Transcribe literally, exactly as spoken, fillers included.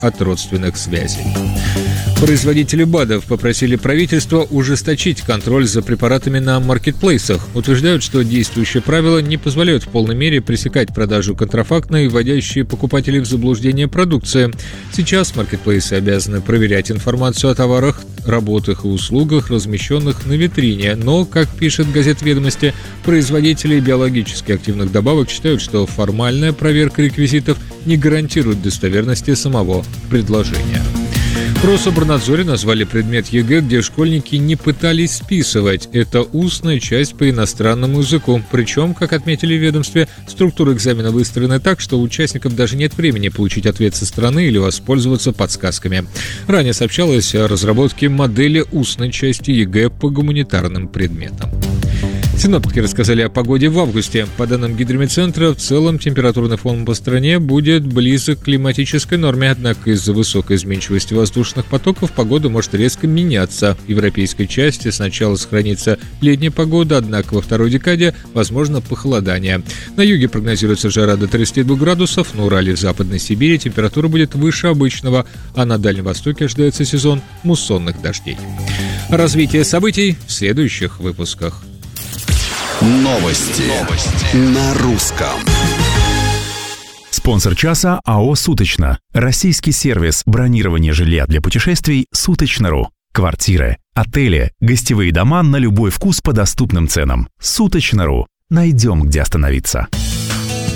от родственных связей. Производители БАДов попросили правительство ужесточить контроль за препаратами на маркетплейсах. Утверждают, что действующие правила не позволяют в полной мере пресекать продажу контрафактной и вводящей покупателей в заблуждение продукции. Сейчас маркетплейсы обязаны проверять информацию о товарах, работах и услугах, размещенных на витрине. Но, как пишет газета «Ведомости», производители биологически активных добавок считают, что формальная проверка реквизитов не гарантирует достоверности самого предложения. В Рособорнадзоре назвали предмет ЕГЭ, где школьники не пытались списывать. Это устная часть по иностранному языку. Причем, как отметили в ведомстве, структура экзамена выстроена так, что у участников даже нет времени получить ответ со стороны или воспользоваться подсказками. Ранее сообщалось о разработке модели устной части ЕГЭ по гуманитарным предметам. Синоптики рассказали о погоде в августе. По данным Гидрометцентра, в целом температурный фон по стране будет близок к климатической норме, однако из-за высокой изменчивости воздушных потоков погода может резко меняться. В европейской части сначала сохранится летняя погода, однако во второй декаде возможно похолодание. На юге прогнозируется жара до тридцати двух градусов, на Урале и в Западной Сибири температура будет выше обычного, а на Дальнем Востоке ожидается сезон муссонных дождей. Развитие событий в следующих выпусках. Новости. Новости на русском. Спонсор часа АО «Суточно». Российский сервис бронирования жилья для путешествий «Суточно.ру». Квартиры, отели, гостевые дома на любой вкус по доступным ценам. «Суточно.ру». Найдем, где остановиться.